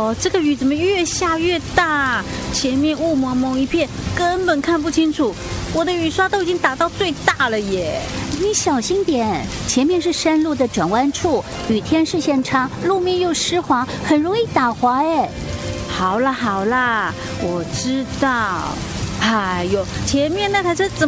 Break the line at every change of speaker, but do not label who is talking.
哦，这个雨怎么越下越大？前面雾蒙蒙一片，根本看不清楚。我的雨刷都已经打到最大了耶！
你小心点，前面是山路的转弯处，雨天视线差，路面又湿滑，很容易打滑哎。
好啦，我知道。哎呦，前面那台车怎么